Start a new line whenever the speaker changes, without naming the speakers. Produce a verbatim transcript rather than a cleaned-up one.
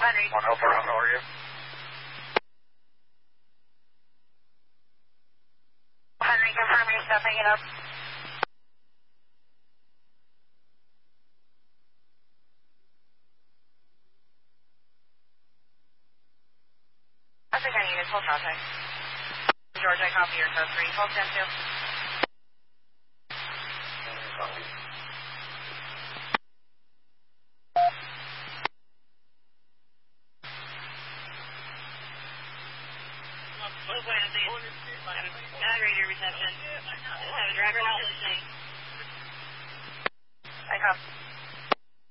Henry.
one Alpha, how are you?
Henry, confirm you're stepping it up. I think I need a full contact. George, I copy your code three. Hold ten two.
Copy.
Bad radio reception. Just have a driver not listening. I copy.